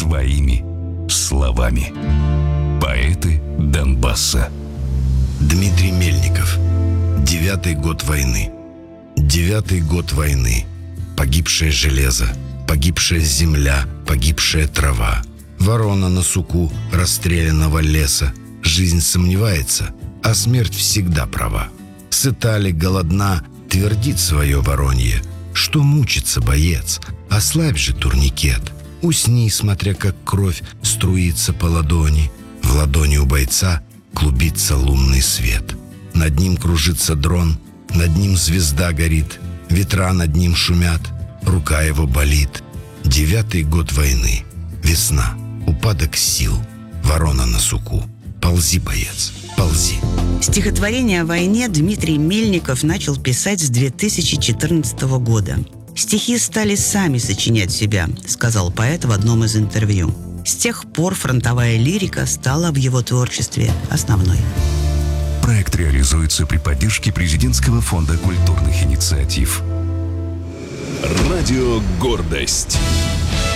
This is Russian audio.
своими словами. Поэты Донбасса. Дмитрий Мельников. 9-й год войны. 9-й год войны. Погибшее железо, погибшая земля, погибшая трава. Ворона на суку расстрелянного леса. Жизнь сомневается, а смерть всегда права. Сыта ли, голодна, твердит свое воронье, что мучится боец, ослабь же турникет. Усни, смотря как кровь струится по ладони. В ладони у бойца клубится лунный свет. Над ним кружится дрон, над ним звезда горит. Ветра над ним шумят, рука его болит. 9-й год войны. Весна, упадок сил. Ворона на суку. Ползи, боец, ползи. Стихотворение о войне Дмитрий Мельников начал писать с 2014 года. «Стихи стали сами сочинять себя», — сказал поэт в одном из интервью. С тех пор фронтовая лирика стала в его творчестве основной. Проект реализуется при поддержке Президентского фонда культурных инициатив. Радио «Гордость».